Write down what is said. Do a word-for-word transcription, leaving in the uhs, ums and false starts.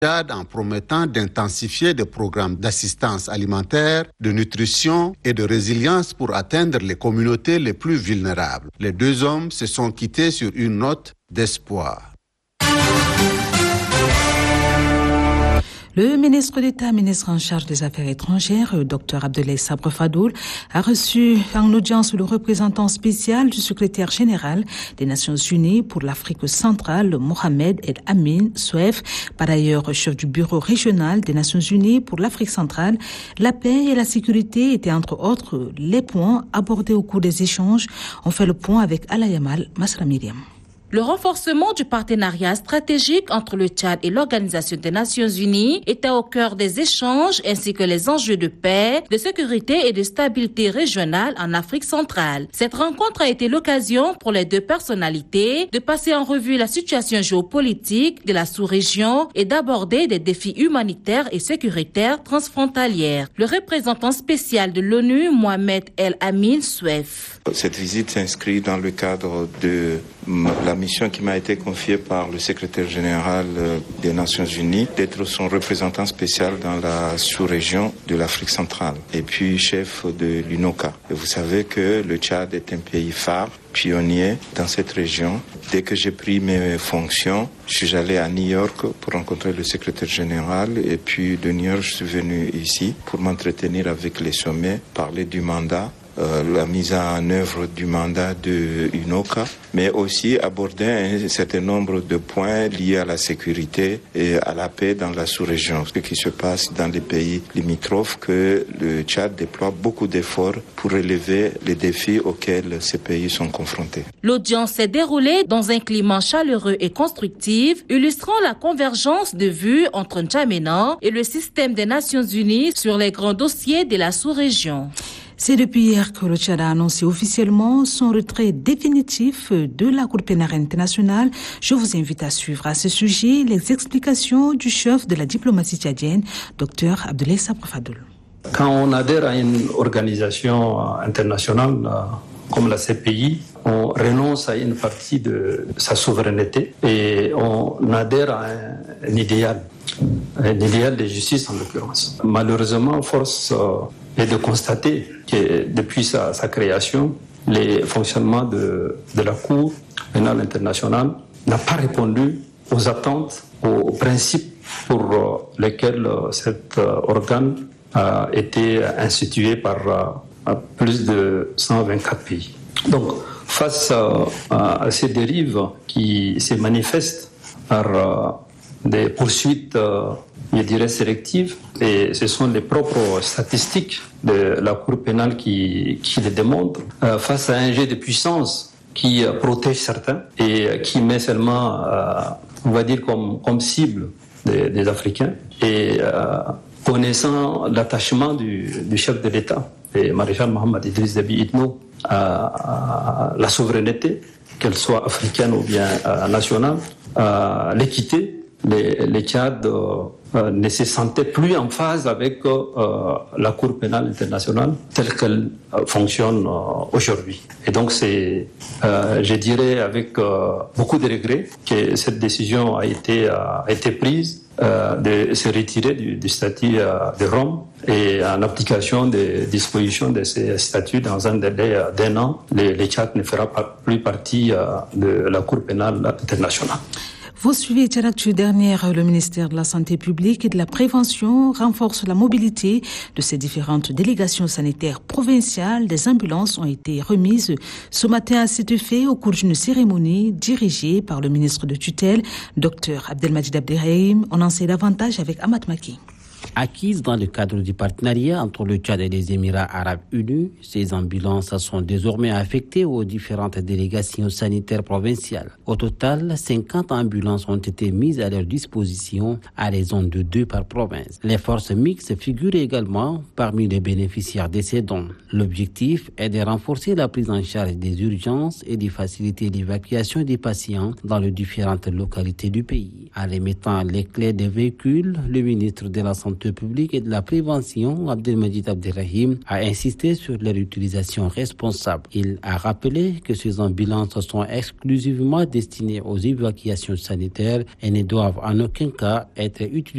en promettant d'intensifier des programmes d'assistance alimentaire, de nutrition et de résilience pour atteindre les communautés les plus vulnérables. Les deux hommes se sont quittés sur une note d'espoir. Le ministre d'État, ministre en charge des Affaires étrangères, Dr Abdoulaye Sabre Fadoul, a reçu en audience le représentant spécial du secrétaire général des Nations Unies pour l'Afrique centrale, Mohamed El Amin Souef, par ailleurs chef du bureau régional des Nations Unies pour l'Afrique centrale. La paix et la sécurité étaient entre autres les points abordés au cours des échanges. On fait le point avec Alayamal Masra Myriam. Le renforcement du partenariat stratégique entre le Tchad et l'Organisation des Nations Unies était au cœur des échanges ainsi que les enjeux de paix, de sécurité et de stabilité régionale en Afrique centrale. Cette rencontre a été l'occasion pour les deux personnalités de passer en revue la situation géopolitique de la sous-région et d'aborder des défis humanitaires et sécuritaires transfrontalières. Le représentant spécial de l'ONU, Mohamed El Amin Souef. Cette visite s'inscrit dans le cadre de la mission qui m'a été confiée par le secrétaire général des Nations Unies d'être son représentant spécial dans la sous-région de l'Afrique centrale et puis chef de l'U N O C A. Et vous savez que le Tchad est un pays phare, pionnier dans cette région. Dès que j'ai pris mes fonctions, je suis allé à New York pour rencontrer le secrétaire général et puis de New York, je suis venu ici pour m'entretenir avec les sommets, parler du mandat. Euh, la mise en œuvre du mandat de U N O C A, mais aussi aborder un certain nombre de points liés à la sécurité et à la paix dans la sous-région. Ce qui se passe dans les pays limitrophes, que le Tchad déploie beaucoup d'efforts pour relever les défis auxquels ces pays sont confrontés. L'audience s'est déroulée dans un climat chaleureux et constructif, illustrant la convergence de vues entre N'Djamena et le système des Nations Unies sur les grands dossiers de la sous-région. C'est depuis hier que le Tchad a annoncé officiellement son retrait définitif de la Cour pénale internationale. Je vous invite à suivre à ce sujet les explications du chef de la diplomatie tchadienne, Dr Abdoulaye Sabre Fadoul. Quand on adhère à une organisation internationale comme la C P I, on renonce à une partie de sa souveraineté et on adhère à un, un idéal, un idéal de justice en l'occurrence. Malheureusement, force est de constater que depuis sa, sa création, les fonctionnements de, de la Cour pénale internationale n'a pas répondu aux attentes, aux principes pour lesquels cet organe a été institué par plus de cent vingt-quatre pays. Donc, face à, à ces dérives qui se manifestent par des poursuites, je dirais, sélectives, et ce sont les propres statistiques de la Cour pénale qui, qui les démontrent, euh, face à un jeu de puissance qui euh, protège certains et euh, qui met seulement, euh, on va dire, comme, comme cible des, des Africains, et euh, connaissant l'attachement du, du chef de l'État, et maréchal Mohamed Idriss Déby Itno, à, à la souveraineté, qu'elle soit africaine ou bien euh, nationale, à l'équité, les, les Tchad euh, euh, ne se sentaient plus en phase avec euh, la Cour pénale internationale telle qu'elle euh, fonctionne euh, aujourd'hui. Et donc c'est, euh, je dirais, avec euh, beaucoup de regrets que cette décision a été, euh, a été prise euh, de se retirer du, du statut euh, de Rome, et en application des dispositions de ces statuts dans un délai euh, d'un an, le, le Tchad ne fera pas plus partie euh, de la Cour pénale internationale. Vous suivez Tchadactu dernière, le ministère de la Santé publique et de la Prévention renforce la mobilité de ces différentes délégations sanitaires provinciales. Des ambulances ont été remises ce matin à cet effet au cours d'une cérémonie dirigée par le ministre de tutelle, Dr Abdelmajid Abderrahim. On en sait davantage avec Amat Maki. Acquises dans le cadre du partenariat entre le Tchad et les Émirats arabes unis, ces ambulances sont désormais affectées aux différentes délégations sanitaires provinciales. Au total, cinquante ambulances ont été mises à leur disposition à raison de deux par province. Les forces mixtes figurent également parmi les bénéficiaires de ces dons. L'objectif est de renforcer la prise en charge des urgences et de faciliter l'évacuation des patients dans les différentes localités du pays. En remettant les clés des véhicules, le ministre de la Santé publique et de la Prévention, Abdelmajid Abderrahim, a insisté sur leur utilisation responsable. Il a rappelé que ces ambulances sont exclusivement destinées aux évacuations sanitaires et ne doivent en aucun cas être utilisées